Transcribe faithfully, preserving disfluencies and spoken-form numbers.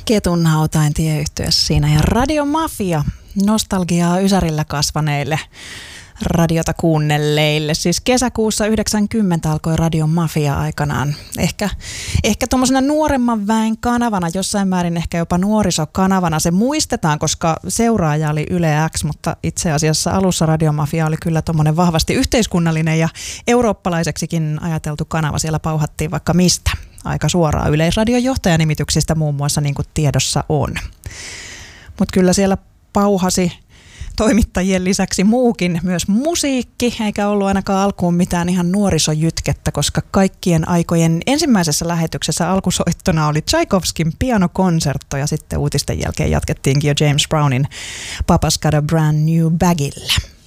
Ketun hautain tieyhtyessä siinä ja Radio Mafia, nostalgiaa Ysärillä kasvaneille radiota kuunnelleille. Siis kesäkuussa yhdeksänkymmentä alkoi Radio Mafia aikanaan. Ehkä, ehkä tuommoisena nuoremman väen kanavana, jossain määrin ehkä jopa nuorisokanavana. Se muistetaan, koska seuraaja oli Yle X, mutta itse asiassa alussa Radio Mafia oli kyllä tuommoinen vahvasti yhteiskunnallinen ja eurooppalaiseksikin ajateltu kanava. Siellä pauhattiin vaikka mistä. Aika suoraan Yleisradion johtajanimityksistä muun muassa, niin kuin tiedossa on. Mutta kyllä siellä pauhasi toimittajien lisäksi muukin, myös musiikki, eikä ollut ainakaan alkuun mitään ihan nuorisojytkettä, koska kaikkien aikojen ensimmäisessä lähetyksessä alkusoittona oli Tchaikovskin pianokonsertto ja sitten uutisten jälkeen jatkettiinkin jo James Brownin Papa's Got a Brand New Bagillä.